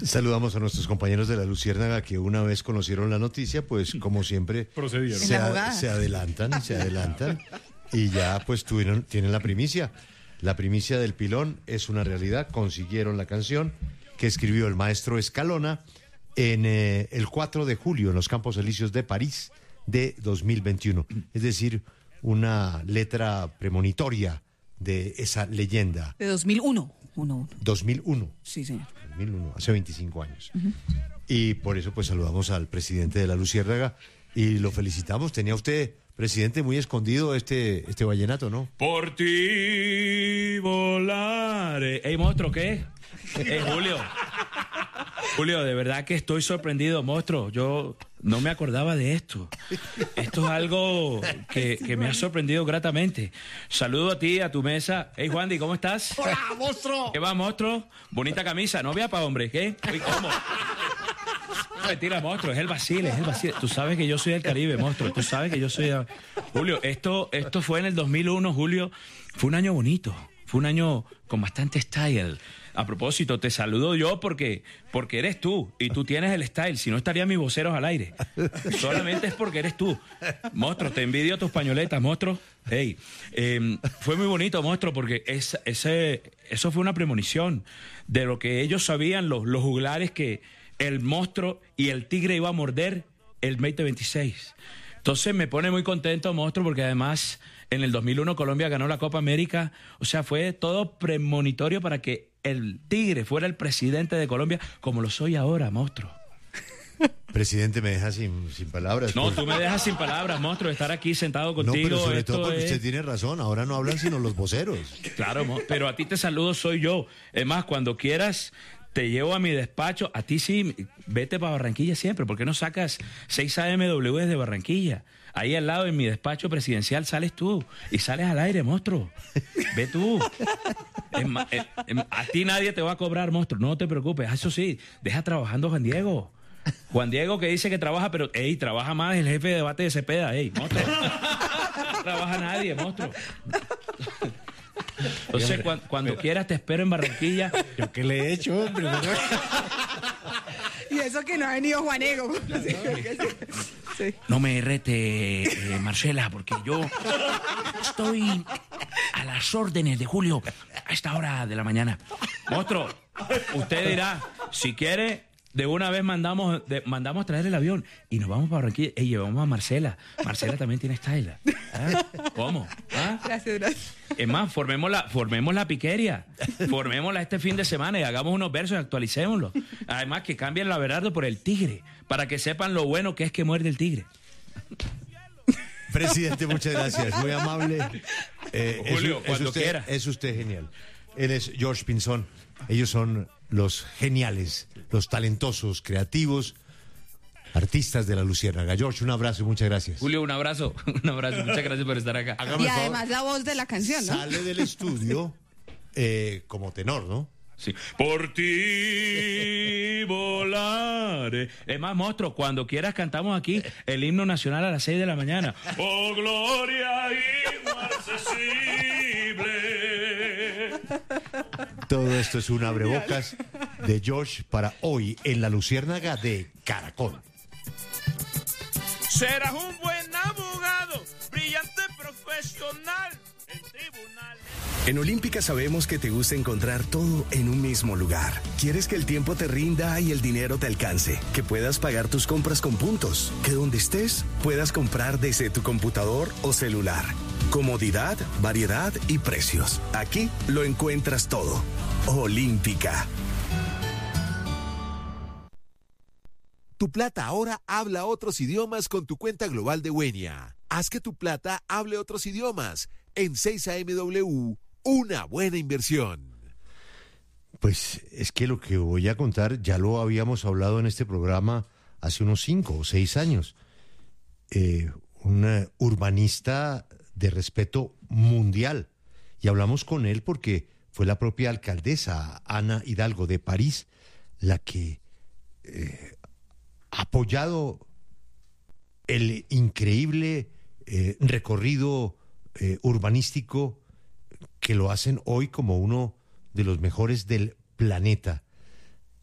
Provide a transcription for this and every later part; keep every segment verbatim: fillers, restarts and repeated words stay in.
Saludamos a nuestros compañeros de la Luciérnaga que una vez conocieron la noticia, pues como siempre procedieron. Se, a, se adelantan, se adelantan y ya pues tuvieron, tienen la primicia. La primicia del pilón es una realidad. Consiguieron la canción que escribió el maestro Escalona en eh, el cuatro de julio en los Campos Elíseos de París de dos mil veintiuno. Es decir, una letra premonitoria de esa leyenda. De dos mil uno. Uno, uno. dos mil uno. Sí, señor. dos mil uno, hace veinticinco años. Uh-huh. Y por eso pues saludamos al presidente de la Luciérnaga y lo felicitamos. Tenía usted, presidente, muy escondido este, este vallenato, ¿no? Por ti volar. Ey, monstruo, ¿qué? Ey, Julio. Julio, de verdad que estoy sorprendido, monstruo. Yo no me acordaba de esto. Esto es algo que, que me ha sorprendido gratamente. Saludo a ti, a tu mesa. Hey, Juandi, ¿cómo estás? ¡Hola, monstruo! ¿Qué va, monstruo? Bonita camisa, novia para hombre, ¿qué? Uy, ¿cómo? No, mentira, monstruo, es el Basile, es el Basile. Tú sabes que yo soy del Caribe, monstruo. Tú sabes que yo soy... De... Julio, esto, esto fue en el dos mil uno, Julio. Fue un año bonito. Fue un año con bastante style. A propósito, te saludo yo porque, porque eres tú y tú tienes el style. Si no, estarían mis voceros al aire. Solamente es porque eres tú. Monstruo, te envidio tus pañoletas, monstruo. Hey, eh, fue muy bonito, monstruo, porque es, ese, eso fue una premonición de lo que ellos sabían, los, los juglares, que el monstruo y el tigre iba a morder el veinte veintiséis. Entonces me pone muy contento, monstruo, porque además en el dos mil uno Colombia ganó la Copa América. O sea, fue todo premonitorio para que el tigre fuera el presidente de Colombia, como lo soy ahora, monstruo. Presidente, me deja sin, sin palabras. No, pues. tú me dejas sin palabras, monstruo, estar aquí sentado contigo. No, pero sobre todo porque es... usted tiene razón, ahora no hablan sino los voceros. Claro, pero a ti te saludo soy yo. Es más, cuando quieras te llevo a mi despacho. A ti sí, vete para Barranquilla siempre. ¿Por qué no sacas seis A M W desde Barranquilla? Ahí al lado, en mi despacho presidencial, sales tú. Y sales al aire, monstruo. Ve tú. Es más, es, es, a ti nadie te va a cobrar, monstruo. No te preocupes. Eso sí, deja trabajando Juan Diego. Juan Diego que dice que trabaja, pero, ey, trabaja más el jefe de debate de Cepeda, ey, monstruo. No trabaja nadie, monstruo. Entonces, cu cuando pero, quieras te espero en Barranquilla. ¿Yo qué le he hecho, hombre? Y eso que no ha venido Juan Diego. Sí, sí. No me rete, eh, Marcela, porque yo estoy a las órdenes de Julio a esta hora de la mañana. Monstruo, usted dirá, si quiere, de una vez mandamos de, mandamos traer el avión y nos vamos para Barranquilla y llevamos a Marcela. Marcela también tiene style. ¿Ah? ¿Cómo? ¿Ah? Gracias, gracias. Es más, formemos la, formemos la piqueria, formémosla este fin de semana y hagamos unos versos y actualicémoslos. Además, que cambien la Abelardo por el tigre, para que sepan lo bueno que es que muerde el tigre. Presidente, muchas gracias, muy amable. Eh, Julio, es, cuando es usted, quiera. Es usted genial. Él es George Pinzón. Ellos son los geniales, los talentosos, creativos, artistas de la Luciérnaga. George, un abrazo y muchas gracias. Julio, un abrazo, un abrazo, muchas gracias por estar acá. Hágame y además favor, la voz de la canción, ¿no? Sale del estudio eh, como tenor, ¿no? Sí. Por ti volaré. Es más, monstruo, cuando quieras cantamos aquí el himno nacional a las seis de la mañana. Oh, gloria inaccesible. Todo esto es un abrebocas de George para hoy en la Luciérnaga de Caracol. Serás un buen abogado, brillante profesional en tribunales. En Olímpica sabemos que te gusta encontrar todo en un mismo lugar. Quieres que el tiempo te rinda y el dinero te alcance, que puedas pagar tus compras con puntos, que donde estés puedas comprar desde tu computador o celular. Comodidad, variedad y precios. Aquí lo encuentras todo. Olímpica. Tu plata ahora habla otros idiomas con tu cuenta global de Wenia. Haz que tu plata hable otros idiomas. En seis A M W, una buena inversión. Pues es que lo que voy a contar ya lo habíamos hablado en este programa hace unos cinco o seis años. Eh, un urbanista de respeto mundial. Y hablamos con él porque fue la propia alcaldesa Ana Hidalgo de París la que eh, ha apoyado el increíble eh, recorrido eh, urbanístico que lo hacen hoy como uno de los mejores del planeta.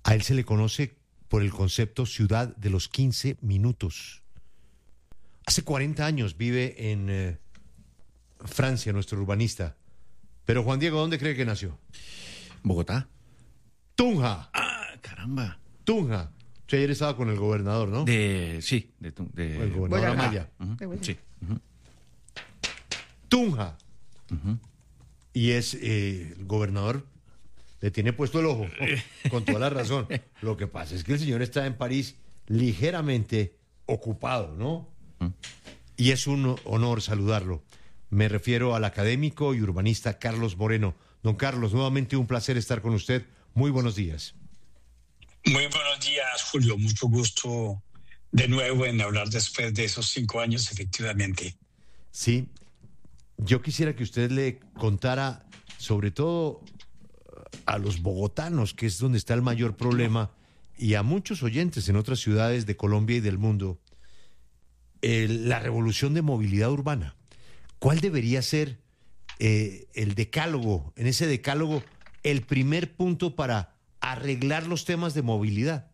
A él se le conoce por el concepto ciudad de los quince minutos. Hace cuarenta años vive en eh, Francia, nuestro urbanista. Pero Juan Diego, ¿dónde cree que nació? Bogotá. Tunja. Ah, caramba. Tunja. Usted ayer estaba con el gobernador, ¿no? De, sí, de, de el gobernador Boyacá. Amaya. Uh-huh. Sí. Uh-huh. Tunja. Uh-huh. Y es, eh, el gobernador le tiene puesto el ojo, con toda la razón. Lo que pasa es que el señor está en París ligeramente ocupado, ¿no? Uh-huh. Y es un honor saludarlo. Me refiero al académico y urbanista Carlos Moreno. Don Carlos, nuevamente un placer estar con usted. Muy buenos días. Muy buenos días, Julio. Mucho gusto de nuevo en hablar después de esos cinco años, efectivamente. Sí, yo quisiera que usted le contara, sobre todo a los bogotanos, que es donde está el mayor problema, y a muchos oyentes en otras ciudades de Colombia y del mundo, el, la revolución de movilidad urbana. ¿Cuál debería ser eh, el decálogo, en ese decálogo, el primer punto para arreglar los temas de movilidad?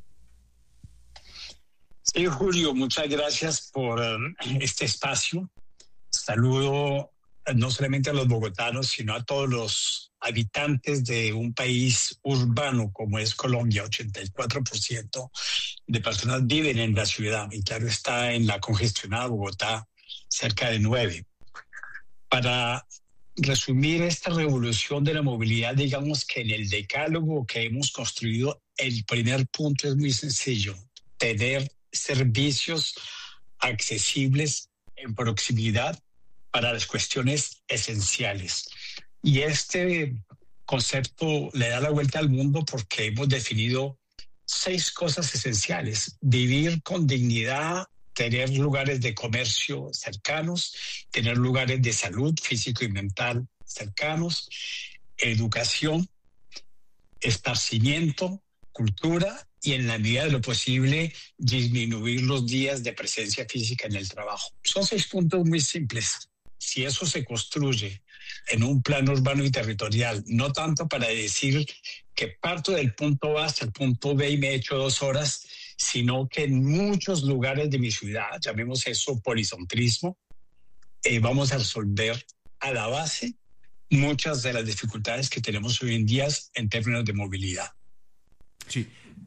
Sí, Julio, muchas gracias por um, este espacio. Saludo no solamente a los bogotanos, sino a todos los habitantes de un país urbano como es Colombia. ochenta y cuatro por ciento de personas viven en la ciudad, y claro está, en la congestionada Bogotá, cerca de nueve. Para resumir esta revolución de la movilidad, digamos que en el decálogo que hemos construido, el primer punto es muy sencillo: tener servicios accesibles en proximidad para las cuestiones esenciales. Y este concepto le da la vuelta al mundo porque hemos definido seis cosas esenciales: vivir con dignidad, tener lugares de comercio cercanos, tener lugares de salud físico y mental cercanos, educación, esparcimiento, cultura y, en la medida de lo posible, disminuir los días de presencia física en el trabajo. Son seis puntos muy simples. Si eso se construye en un plano urbano y territorial, no tanto para decir que parto del punto A hasta el punto B y me echo dos horas, sino que en muchos lugares de mi ciudad, llamemos eso polizontrismo, eh, vamos a resolver a la base muchas de las dificultades que tenemos hoy en día en términos de movilidad. Sí.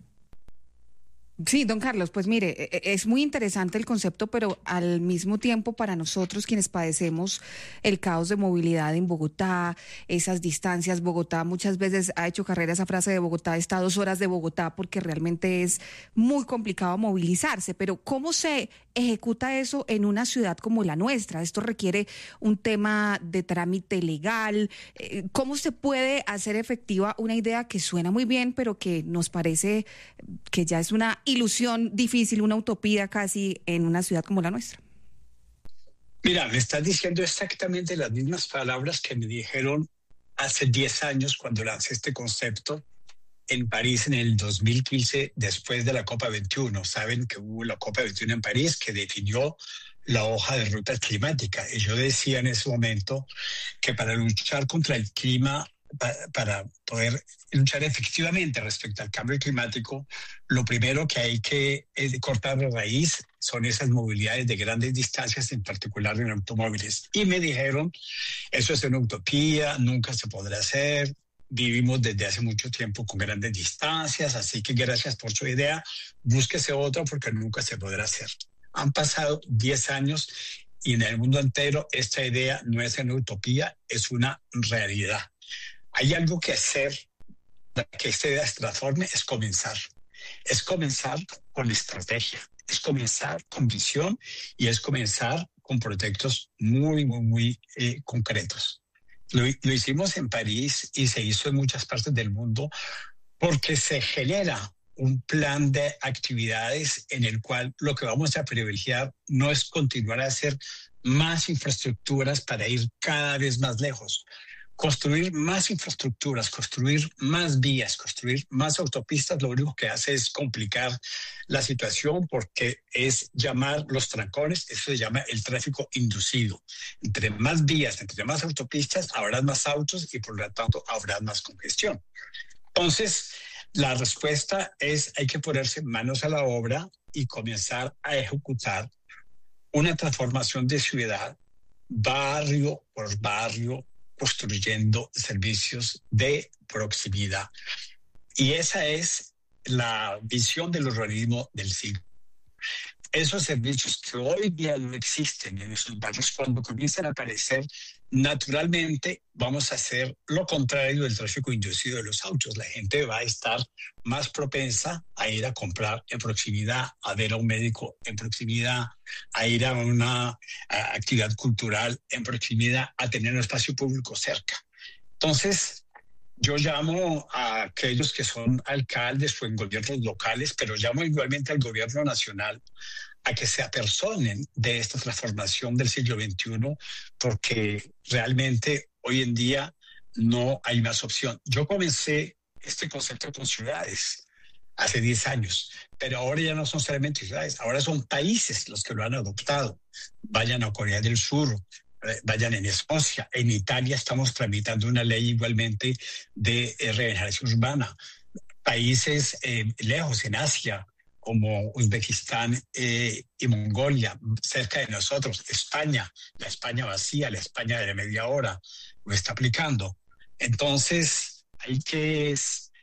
Sí, don Carlos, pues mire, es muy interesante el concepto, pero al mismo tiempo para nosotros quienes padecemos el caos de movilidad en Bogotá, esas distancias, Bogotá muchas veces ha hecho carrera esa frase de Bogotá está a dos horas de Bogotá, porque realmente es muy complicado movilizarse, pero ¿cómo se ejecuta eso en una ciudad como la nuestra? Esto requiere un tema de trámite legal. ¿Cómo se puede hacer efectiva una idea que suena muy bien, pero que nos parece que ya es una ilusión difícil, una utopía casi en una ciudad como la nuestra? Mira, me estás diciendo exactamente las mismas palabras que me dijeron hace diez años cuando lancé este concepto en París en el dos mil quince, después de la COP veintiuno. Saben que hubo la COP veintiuno en París que definió la hoja de ruta climática. Y yo decía en ese momento que para luchar contra el clima, para poder luchar efectivamente respecto al cambio climático, lo primero que hay que cortar de raíz son esas movilidades de grandes distancias, en particular en automóviles. Y me dijeron, eso es una utopía, nunca se podrá hacer, vivimos desde hace mucho tiempo con grandes distancias, así que gracias por su idea, búsquese otra porque nunca se podrá hacer. Han pasado diez años y en el mundo entero esta idea no es una utopía, es una realidad. Hay algo que hacer para que esta idea se transforme, es comenzar. Es comenzar con estrategia, es comenzar con visión y es comenzar con proyectos muy, muy, muy eh, concretos. Lo, lo hicimos en París y se hizo en muchas partes del mundo porque se genera un plan de actividades en el cual lo que vamos a privilegiar no es continuar a hacer más infraestructuras para ir cada vez más lejos. Construir más infraestructuras, construir más vías, construir más autopistas, lo único que hace es complicar la situación porque es llamar los trancones, eso se llama el tráfico inducido. Entre más vías, entre más autopistas, habrá más autos y por lo tanto habrá más congestión. Entonces, La respuesta es hay que ponerse manos a la obra y comenzar a ejecutar una transformación de ciudad, barrio por barrio, construyendo servicios de proximidad. Y esa es la visión del urbanismo del siglo. Esos servicios que hoy día no existen en esos barrios, cuando comiencen a aparecer, naturalmente vamos a hacer lo contrario del tráfico inducido de los autos. La gente va a estar más propensa a ir a comprar en proximidad, a ver a un médico en proximidad, a ir a una a actividad cultural en proximidad, a tener un espacio público cerca. Entonces, yo llamo a aquellos que son alcaldes o en gobiernos locales, pero llamo igualmente al gobierno nacional a que se apersonen de esta transformación del siglo veintiuno, porque realmente hoy en día no hay más opción. Yo comencé este concepto con ciudades hace diez años, pero ahora ya no son solamente ciudades, ahora son países los que lo han adoptado. Vayan a Corea del Sur, vayan en Escocia, en Italia estamos tramitando una ley igualmente de eh, regeneración urbana. Países eh, lejos, en Asia, como Uzbekistán eh, y Mongolia, cerca de nosotros, España, la España vacía, la España de la media hora, lo está aplicando. Entonces, hay que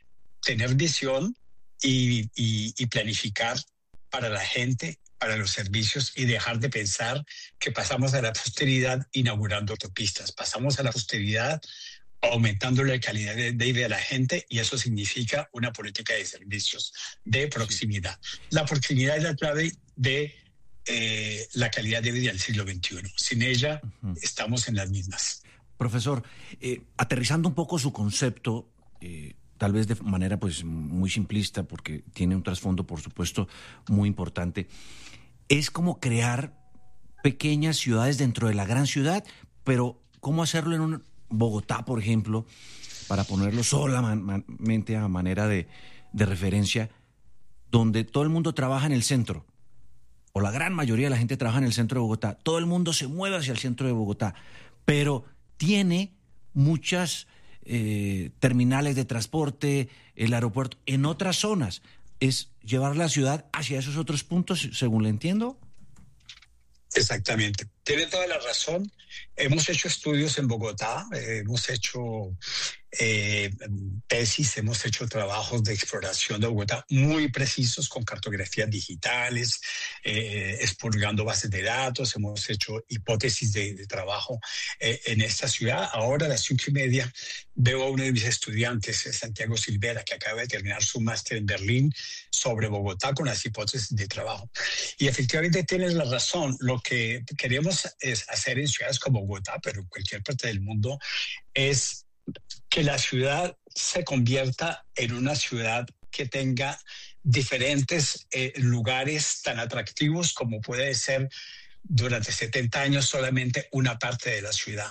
tener visión y, y, y planificar para la gente, para los servicios, y dejar de pensar que pasamos a la posteridad inaugurando autopistas. Pasamos a la posteridad aumentando la calidad de, de vida de la gente, y eso significa una política de servicios de proximidad. La proximidad es la clave de eh, la calidad de vida del siglo veintiuno. Sin ella, uh-huh. estamos en las mismas. Profesor, eh, aterrizando un poco su concepto, eh, tal vez de manera pues muy simplista, porque tiene un trasfondo, por supuesto, muy importante, es como crear pequeñas ciudades dentro de la gran ciudad, pero ¿cómo hacerlo en un Bogotá, por ejemplo, para ponerlo solamente a manera de, de referencia, donde todo el mundo trabaja en el centro, o la gran mayoría de la gente trabaja en el centro de Bogotá, todo el mundo se mueve hacia el centro de Bogotá, pero tiene muchas eh, terminales de transporte, el aeropuerto, en otras zonas. ¿Es llevar la ciudad hacia esos otros puntos, según le entiendo? Exactamente. Tiene toda la razón. Hemos hecho estudios en Bogotá, eh, hemos hecho eh, tesis, hemos hecho trabajos de exploración de Bogotá muy precisos con cartografías digitales, eh, expurgando bases de datos, hemos hecho hipótesis de, de trabajo eh, en esta ciudad. Ahora a las cinco y media veo a uno de mis estudiantes, Santiago Silvera, que acaba de terminar su máster en Berlín sobre Bogotá con las hipótesis de trabajo. Y efectivamente tienes la razón. Lo que queremos es hacer en ciudades como Bogotá, pero en cualquier parte del mundo, es que la ciudad se convierta en una ciudad que tenga diferentes eh, lugares tan atractivos como puede ser durante setenta años solamente una parte de la ciudad.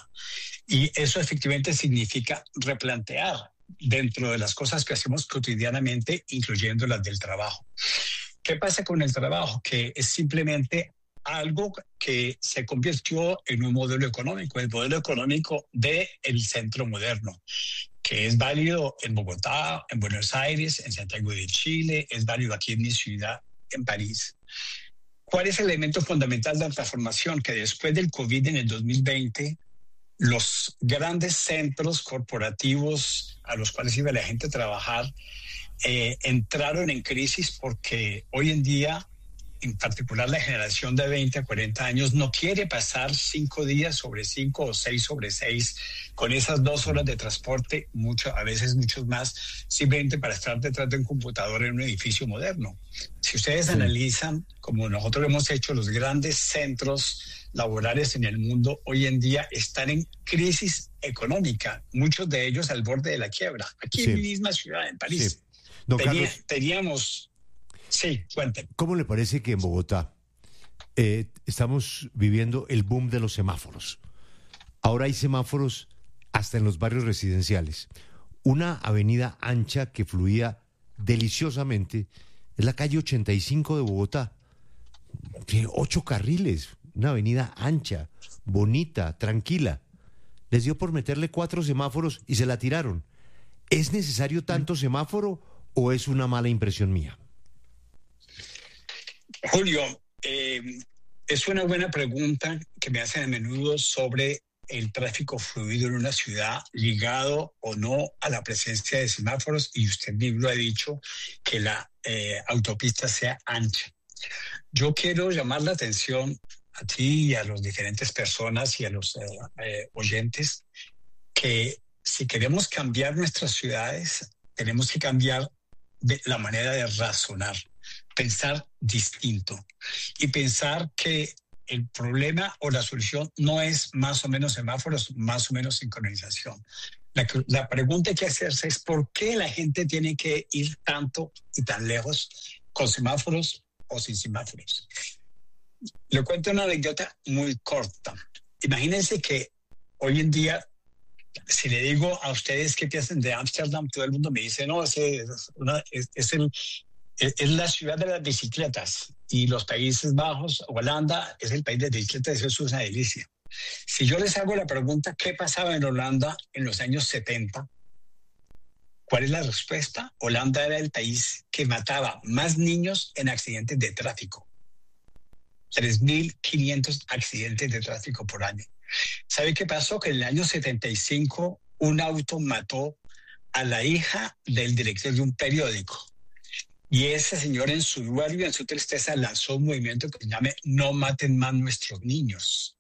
Y eso efectivamente significa replantear dentro de las cosas que hacemos cotidianamente, incluyendo las del trabajo. ¿Qué pasa con el trabajo? Que es simplemente algo que se convirtió en un modelo económico, el modelo económico del centro moderno, que es válido en Bogotá, en Buenos Aires, en Santiago de Chile, es válido aquí en mi ciudad, en París. ¿Cuál es el elemento fundamental de la transformación? Que después del COVID en el dos mil veinte, los grandes centros corporativos a los cuales iba la gente a trabajar eh, entraron en crisis, porque hoy en día, en particular la generación de veinte a cuarenta años, no quiere pasar cinco días sobre cinco o seis sobre seis con esas dos horas de transporte, mucho, a veces muchos más, simplemente para estar detrás de un computador en un edificio moderno. Si ustedes sí. analizan, como nosotros hemos hecho, los grandes centros laborales en el mundo hoy en día están en crisis económica, muchos de ellos al borde de la quiebra. Aquí sí. en mi misma ciudad, en París, sí. Don Tenía, Carlos, teníamos... Sí, cuénteme. ¿Cómo le parece que en Bogotá eh, estamos viviendo el boom de los semáforos? Ahora hay semáforos hasta en los barrios residenciales. Una avenida ancha que fluía deliciosamente es la calle ochenta y cinco de Bogotá. Tiene ocho carriles, una avenida ancha, bonita, tranquila. Les dio por meterle cuatro semáforos y se la tiraron. ¿Es necesario tanto semáforo o es una mala impresión mía? Julio, eh, es una buena pregunta que me hacen a menudo sobre el tráfico fluido en una ciudad ligado o no a la presencia de semáforos, y usted mismo ha dicho que la eh, autopista sea ancha. Yo quiero llamar la atención a ti y a las diferentes personas y a los eh, eh, oyentes que si queremos cambiar nuestras ciudades, tenemos que cambiar de la manera de razonar, pensar distinto y pensar que el problema o la solución no es más o menos semáforos, más o menos sincronización. La, la pregunta que hay que hacerse es por qué la gente tiene que ir tanto y tan lejos con semáforos o sin semáforos. Le cuento una anécdota muy corta. Imagínense que hoy en día, si le digo a ustedes qué piensan de Ámsterdam, todo el mundo me dice, no, es, una, es, es, el, es la ciudad de las bicicletas, y los Países Bajos, Holanda, es el país de bicicletas, eso es una delicia. Si yo les hago la pregunta, ¿qué pasaba en Holanda en los años setenta? ¿Cuál es la respuesta? Holanda era el país que mataba más niños en accidentes de tráfico. tres mil quinientos accidentes de tráfico por año. ¿Sabe qué pasó? Que en el año setenta y cinco un auto mató a la hija del director de un periódico. Y ese señor en su duelo y en su tristeza lanzó un movimiento que se llama No maten más nuestros niños.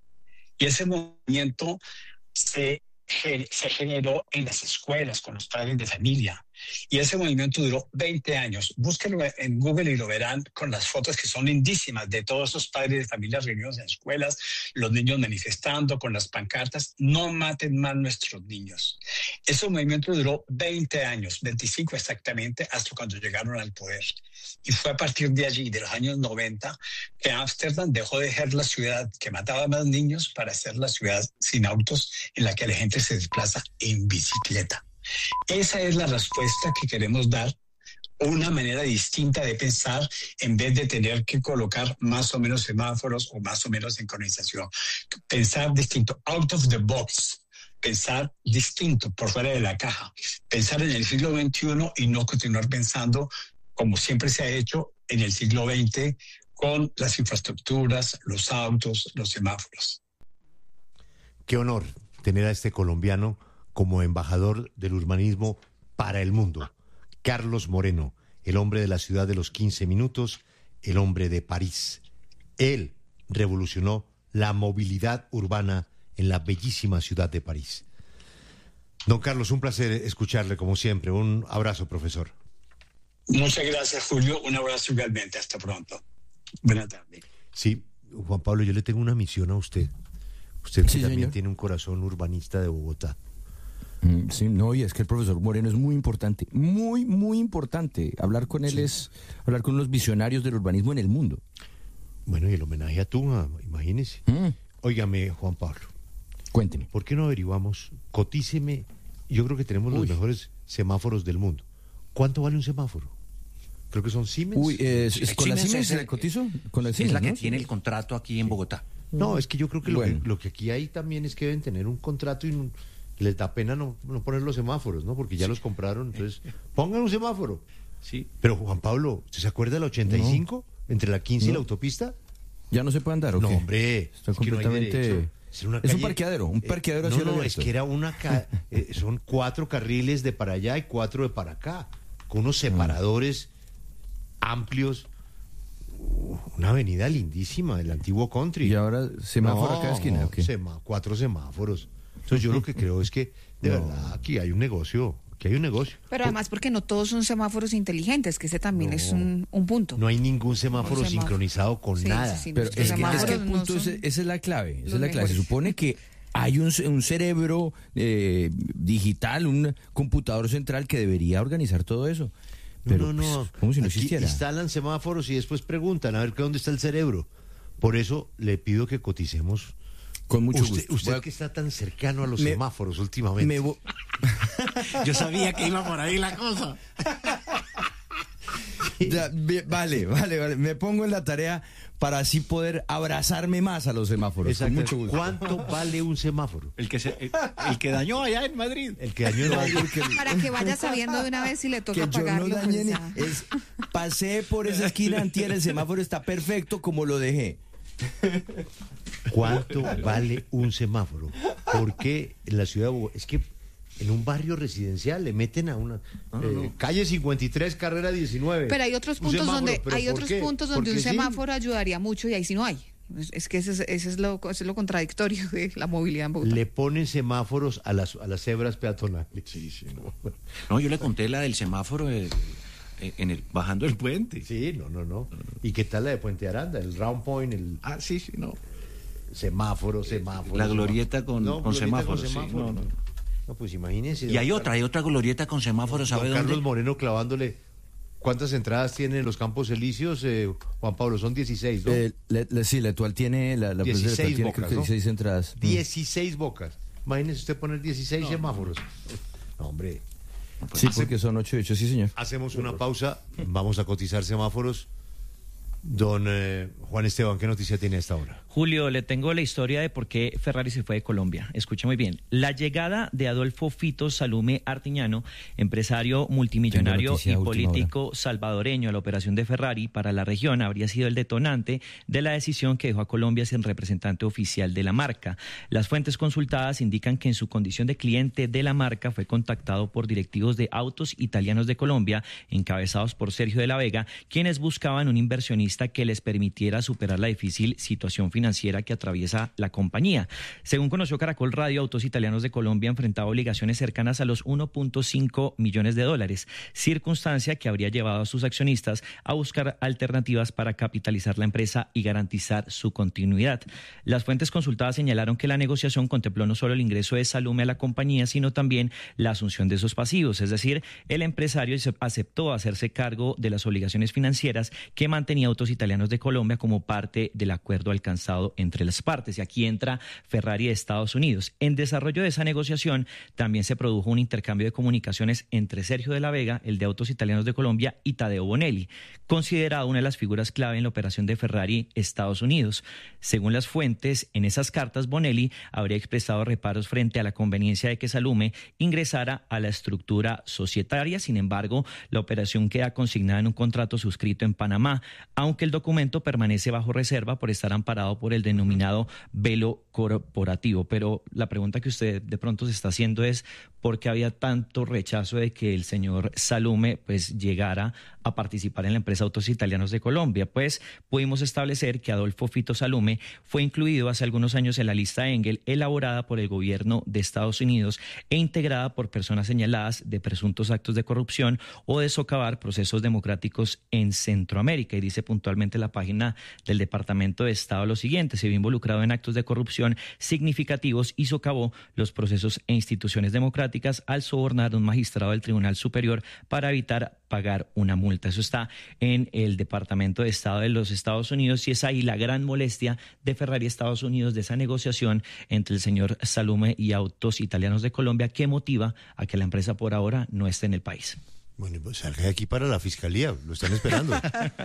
Y ese movimiento se, se generó en las escuelas con los padres de familia. Y ese movimiento duró veinte años. Búsquenlo en Google y lo verán con las fotos que son lindísimas de todos esos padres de familia reunidos en escuelas, los niños manifestando con las pancartas, no maten más nuestros niños. Ese movimiento duró veinte años, veinticinco exactamente, hasta cuando llegaron al poder. Y fue a partir de allí, de los años noventa, que Ámsterdam dejó de ser la ciudad que mataba más niños para ser la ciudad sin autos en la que la gente se desplaza en bicicleta. Esa es la respuesta que queremos dar, una manera distinta de pensar en vez de tener que colocar más o menos semáforos o más o menos sincronización. Pensar distinto, out of the box, pensar distinto, por fuera de la caja, pensar en el siglo veintiuno y no continuar pensando como siempre se ha hecho en el siglo veinte con las infraestructuras, los autos, los semáforos. Qué honor tener a este colombiano como embajador del urbanismo para el mundo. Carlos Moreno, el hombre de la ciudad de los quince minutos, el hombre de París. Él revolucionó la movilidad urbana en la bellísima ciudad de París. Don Carlos, un placer escucharle como siempre. Un abrazo, profesor. Muchas gracias, Julio. Un abrazo igualmente. Hasta pronto. Buenas tardes. Sí, Juan Pablo, yo le tengo una misión a usted. Usted sí, también señor. Tiene un corazón urbanista de Bogotá. Sí, no, y es que el profesor Moreno es muy importante, muy, muy importante. Hablar con él sí. es hablar con los visionarios del urbanismo en el mundo. Bueno, y el homenaje a Tunja, imagínese. Mm. Óigame, Juan Pablo. Cuénteme. ¿Por qué no averiguamos? Cotíceme, yo creo que tenemos Uy. los mejores semáforos del mundo. ¿Cuánto vale un semáforo? Creo que son Siemens. Uy, eh, es, ¿con la Siemens se cotizo? Con la Siemens, es la que ¿no? tiene el contrato aquí en Bogotá. No, es que yo creo que lo, bueno. que lo que aquí hay también es que deben tener un contrato y un... les da pena no, no poner los semáforos, ¿no? Porque ya los compraron, entonces pongan un semáforo. Sí. Pero Juan Pablo, ¿usted se acuerda del ochenta y cinco? No. Entre la quince no. y la autopista. ¿Ya no se puede andar o no, qué? No, hombre. Está es completamente... Que no hay es una calle... es un parqueadero, un parqueadero eh, hacia No, no, abierto. es que era una... Ca... eh, son cuatro carriles de para allá y cuatro de para acá, con unos separadores mm. amplios. Una avenida lindísima del antiguo country. ¿Y ahora semáforo no, a cada esquina? Okay. Sema, cuatro semáforos. Entonces yo lo que creo es que, de no. verdad, aquí hay un negocio, aquí hay un negocio. Pero además porque no todos son semáforos inteligentes, que ese también no, es un, un punto. No hay ningún semáforo, semáforo. sincronizado con sí, nada. Sí, sí, Pero es que, es que el punto no es, esa es la clave, esa es la clave. Se supone que hay un, un cerebro eh, digital, un computador central que debería organizar todo eso. Pero, no, no, no. Pues, como si no Aquí existiera. Instalan semáforos y después preguntan a ver dónde está el cerebro. Por eso le pido que coticemos. Con mucho usted, gusto. Usted a... que está tan cercano a los me, semáforos últimamente. Me vo... Yo sabía que iba por ahí la cosa. Ya, vale, vale, vale. Me pongo en la tarea para así poder abrazarme más a los semáforos. Con mucho gusto. ¿Cuánto vale un semáforo? El que, se, el, el que dañó allá en Madrid. El que dañó en Madrid. Para que vaya sabiendo de una vez si le toca que pagarlo. Yo no dañé, pues, es, pasé por esa esquina antier, el semáforo está perfecto como lo dejé. ¿Cuánto vale un semáforo? Porque en la ciudad de Bogotá, es que en un barrio residencial le meten a una no, eh, no. calle cincuenta y tres, carrera diecinueve. Pero hay otros Un puntos semáforo, donde ¿pero hay por otros qué? puntos donde un Porque sí. semáforo ayudaría mucho y ahí sí no hay. Es, es que ese es, ese es lo ese es lo contradictorio de la movilidad en Bogotá. Le ponen semáforos a las a las cebras peatonales. Sí, sí, no. No, yo le conté la del semáforo de, en el, bajando el puente. Sí, no, no, no. ¿Y qué tal la de Puente Aranda? El round point, el Ah, sí, sí, no. semáforo, semáforo. La semáforo. glorieta con, No, con glorieta semáforos. con Sí, semáforo. no, no. No, pues imagínense. Y hay don otra, hay otra glorieta con semáforos, ¿sabe Don dónde? Carlos Moreno clavándole. ¿Cuántas entradas tienen los Campos Elíseos, eh, Juan Pablo? Son dieciséis, ¿no? Eh, le, le, sí, la actual tiene, la, la dieciséis tiene, bocas, creo que ¿no? dieciséis entradas. dieciséis bocas. Imagínese usted poner dieciséis No, semáforos. No, hombre. Sí, Hace- porque son ocho y ocho, sí, señor. Hacemos una pausa. Vamos a cotizar semáforos. Don eh, Juan Esteban, ¿qué noticia tiene a esta hora? Julio, le tengo la historia de por qué Ferrari se fue de Colombia. Escuche muy bien. La llegada de Adolfo Fito Salume Artiñano, empresario multimillonario noticia y a última político salvadoreño a la operación de Ferrari para la región, habría sido el detonante de la decisión que dejó a Colombia sin representante oficial de la marca. Las fuentes consultadas indican que en su condición de cliente de la marca fue contactado por directivos de Autos Italianos de Colombia, encabezados por Sergio de la Vega, quienes buscaban un inversionista que les permitiera superar la difícil situación financiera que atraviesa la compañía. Según conoció Caracol Radio, Autos Italianos de Colombia enfrentaba obligaciones cercanas a los uno punto cinco millones de dólares, circunstancia que habría llevado a sus accionistas a buscar alternativas para capitalizar la empresa y garantizar su continuidad. Las fuentes consultadas señalaron que la negociación contempló no solo el ingreso de Salume a la compañía, sino también la asunción de esos pasivos, es decir, el empresario aceptó hacerse cargo de las obligaciones financieras que mantenía Autos Italianos de Colombia como parte del acuerdo alcanzado entre las partes. Y aquí entra Ferrari de Estados Unidos. En desarrollo de esa negociación también se produjo un intercambio de comunicaciones entre Sergio de la Vega, el de Autos Italianos de Colombia, y Tadeo Bonelli, considerado una de las figuras clave en la operación de Ferrari Estados Unidos. Según las fuentes, en esas cartas Bonelli habría expresado reparos frente a la conveniencia de que Salume ingresara a la estructura societaria. Sin embargo, la operación queda consignada en un contrato suscrito en Panamá, aunque el documento permanece bajo reserva por estar amparado por el denominado velo corporativo. Pero la pregunta que usted de pronto se está haciendo es ¿por qué había tanto rechazo de que el señor Salume pues llegara a participar en la empresa Autos Italianos de Colombia? Pues pudimos establecer que Adolfo Fito Salume fue incluido hace algunos años en la lista Engel elaborada por el gobierno de Estados Unidos e integrada por personas señaladas de presuntos actos de corrupción o de socavar procesos democráticos en Centroamérica. Y dice puntualmente la página del Departamento de Estado lo siguiente: se vio involucrado en actos de corrupción significativos y socavó los procesos e instituciones democráticas al sobornar a un magistrado del Tribunal Superior para evitar pagar una multa. Eso está en el Departamento de Estado de los Estados Unidos y es ahí la gran molestia de Ferrari Estados Unidos de esa negociación entre el señor Salume y Autos Italianos de Colombia, que motiva a que la empresa por ahora no esté en el país. Bueno, pues salga de aquí para la fiscalía, lo están esperando.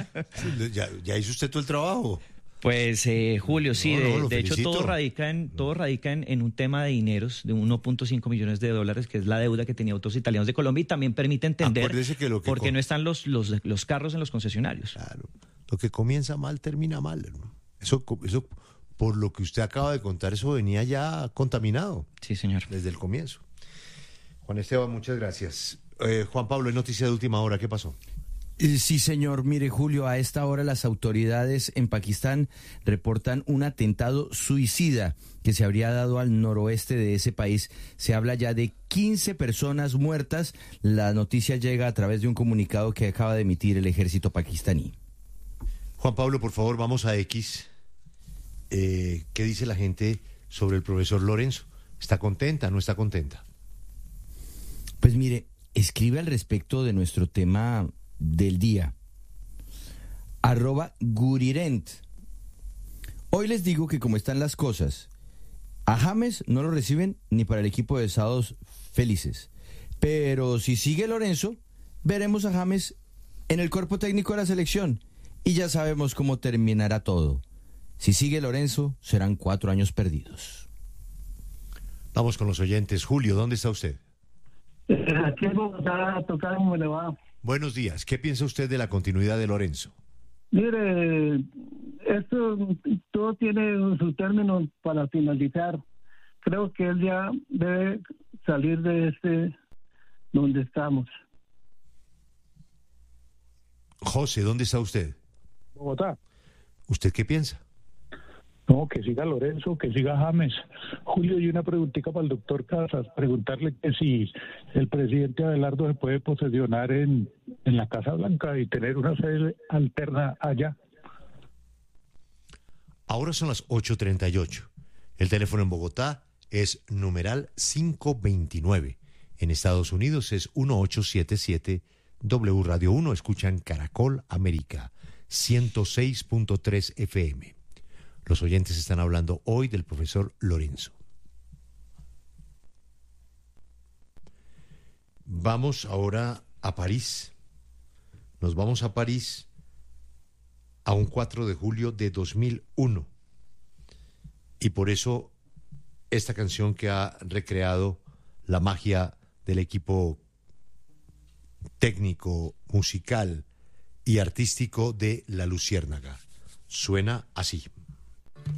ya, ya hizo usted todo el trabajo. Pues eh, Julio, sí, No, de, no, lo de hecho felicito. todo radica en todo radica en, en un tema de dineros de uno punto cinco millones de dólares, que es la deuda que tenía Autos Italianos de Colombia, y también permite entender Acuérdese que lo que por qué con- no están los, los, los carros en los concesionarios. Claro, lo que comienza mal termina mal, hermano. Eso, eso, por lo que usted acaba de contar, eso venía ya contaminado. Sí, señor. Desde el comienzo. Juan Esteban, muchas gracias. Eh, Juan Pablo, en noticia de última hora, ¿qué pasó? Eh, Sí, señor. Mire, Julio, a esta hora las autoridades en Pakistán reportan un atentado suicida que se habría dado al noroeste de ese país. Se habla ya de quince personas muertas. La noticia llega a través de un comunicado que acaba de emitir el ejército pakistaní. Juan Pablo, por favor, vamos a X. Eh, ¿Qué dice la gente sobre el profesor Lorenzo? ¿Está contenta? ¿No está contenta? Pues mire, escribe al respecto de nuestro tema del día. Arroba Gurirent. Hoy les digo que como están las cosas, a James no lo reciben ni para el equipo de Sábados Felices. Pero si sigue Lorenzo, veremos a James en el cuerpo técnico de la selección. Y ya sabemos cómo terminará todo. Si sigue Lorenzo, serán cuatro años perdidos. Vamos con los oyentes. Julio, ¿dónde está usted? Aquí en Bogotá, tocar cómo le va. Buenos días. ¿Qué piensa usted de la continuidad de Lorenzo? Mire, esto todo tiene su término para finalizar. Creo que él ya debe salir de este donde estamos. José, ¿dónde está usted? Bogotá. ¿Usted qué piensa? No, que siga Lorenzo, que siga James. Julio, y una preguntita para el doctor Casas. Preguntarle que si el presidente Abelardo se puede posesionar en, en la Casa Blanca y tener una sede alterna allá. Ahora son las ocho treinta y ocho. El teléfono en Bogotá es numeral quinientos veintinueve. En Estados Unidos es uno ocho siete siete W Radio uno. Escuchan Caracol América ciento seis punto tres F M. Los oyentes están hablando hoy del profesor Lorenzo. Vamos ahora a París. Nos vamos a París a un cuatro de julio de dos mil uno. Y por eso esta canción que ha recreado la magia del equipo técnico, musical y artístico de La Luciérnaga. Suena así.